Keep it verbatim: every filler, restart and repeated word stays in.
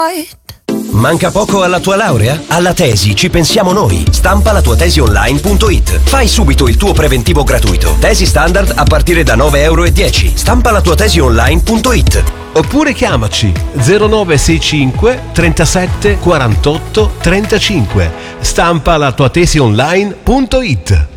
Manca poco alla tua laurea? Alla Tesi ci pensiamo noi. Stampa la tua tesi online punto it. Fai subito il tuo preventivo gratuito. Tesi standard a partire da nove euro e dieci. Stampa la tua tesi online punto it. Oppure chiamaci zero nove sei cinque trentasette quarantotto trentacinque. Stampa la tua tesi online punto it.